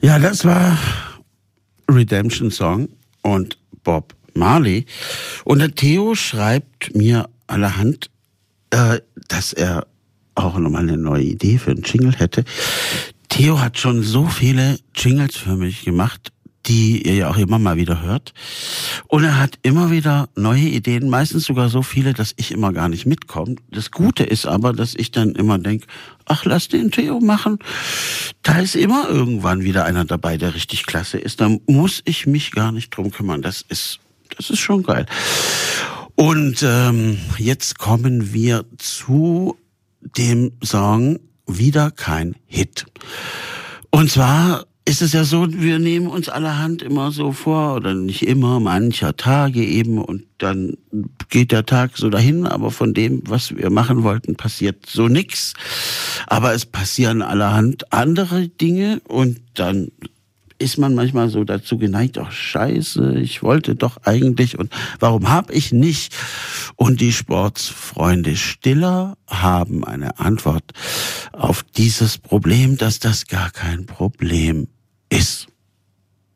Ja, das war Redemption Song und Bob Marley. Und der Theo schreibt mir allerhand, dass er auch nochmal eine neue Idee für einen Jingle hätte. Theo hat schon so viele Jingles für mich gemacht, die ihr ja auch immer mal wieder hört. Und er hat immer wieder neue Ideen, meistens sogar so viele, dass ich immer gar nicht mitkomme. Das Gute ist aber, dass ich dann immer denke, ach, lass den Theo machen. Da ist immer irgendwann wieder einer dabei, der richtig klasse ist. Da muss ich mich gar nicht drum kümmern. Das ist schon geil. Und jetzt kommen wir zu dem Song Wieder kein Hit. Und zwar ist es ja so, wir nehmen uns allerhand immer so vor, oder nicht immer, mancher Tage eben, und dann geht der Tag so dahin, aber von dem, was wir machen wollten, passiert so nix. Aber es passieren allerhand andere Dinge und dann ist man manchmal so dazu geneigt, ach scheiße, ich wollte doch eigentlich und warum habe ich nicht? Und die Sportsfreunde Stiller haben eine Antwort auf dieses Problem, dass das gar kein Problem ist.